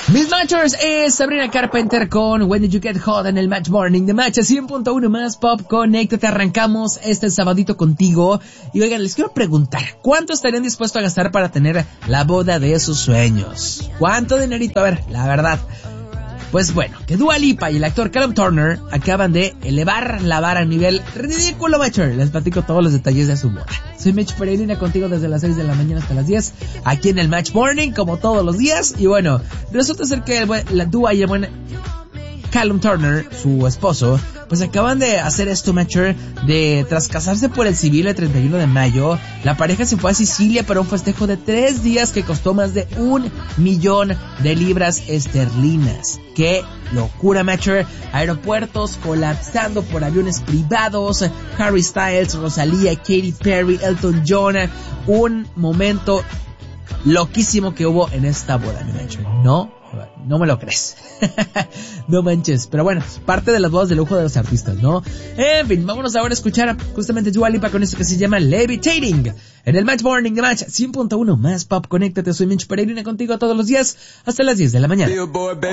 Mis matchers es Sabrina Carpenter con When Did You Get Hot en el Match Morning de Match 100.1 más Pop. Conéctate, arrancamos este sabadito contigo. Y oigan, les quiero preguntar, ¿cuánto estarían dispuestos a gastar para tener la boda de sus sueños? ¿Cuánto dinerito? A ver, la verdad. Pues bueno, que Dua Lipa y el actor Callum Turner acaban de elevar la vara a nivel ridículo, Matcher. Les platico todos los detalles de su boda. Soy Mitch Peregrina contigo desde las 6 de la mañana hasta las 10, aquí en el Match Morning, como todos los días. Y bueno, resulta ser que la Dua y el buen Callum Turner, su esposo, pues acaban de hacer esto, Matcher, de tras casarse por el civil el 31 de mayo, la pareja se fue a Sicilia para un festejo de 3 días que costó más de 1 millón de libras esterlinas. ¡Qué locura, Matcher! Aeropuertos colapsando por aviones privados, Harry Styles, Rosalía, Katy Perry, Elton John, un momento loquísimo que hubo en esta boda, Matcher. No me lo crees. No manches. Pero bueno, parte de las bodas de lujo de los artistas, ¿no? En fin, vámonos ahora a escuchar justamente Dua Lipa con esto que se llama Levitating en el Match Morning de Match 100.1 más Pop. Conéctate, soy Mitch Peregrina contigo todos los días hasta las 10 de la mañana.